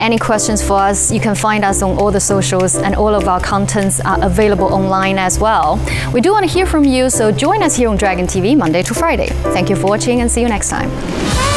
any questions for us, you can find us on all the socials, and all of our contents are available online as well. We do want to hear from you, so join us here on Dragon TV Monday to Friday. Thank you for watching and see you next time.